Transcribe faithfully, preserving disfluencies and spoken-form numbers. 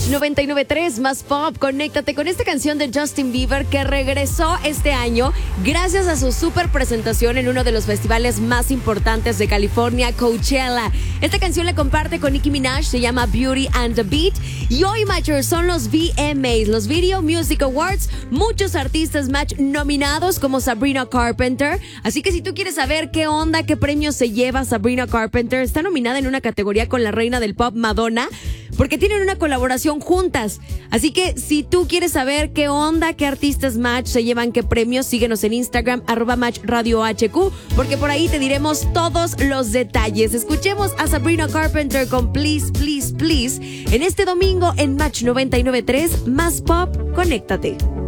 noventa y nueve punto tres, más pop. Conéctate con esta canción de Justin Bieber que regresó este año gracias a su super presentación en uno de los festivales más importantes de California, Coachella. Esta canción la comparte con Nicki Minaj, se llama Beauty and the Beat. Y hoy, Matchers, son los V M As, los Video Music Awards. Muchos artistas Match nominados como Sabrina Carpenter. Así que si tú quieres saber qué onda, qué premio se lleva Sabrina Carpenter, está nominada en una categoría con la reina del pop Madonna, porque tienen una colaboración juntas. Así que si tú quieres saber qué onda, qué artistas Match se llevan qué premios, síguenos en Instagram, arroba Match Radio H Q, porque por ahí te diremos todos los detalles. Escuchemos a Sabrina Carpenter con Please, Please, Please en este domingo en Match noventa y nueve punto tres, más pop, conéctate.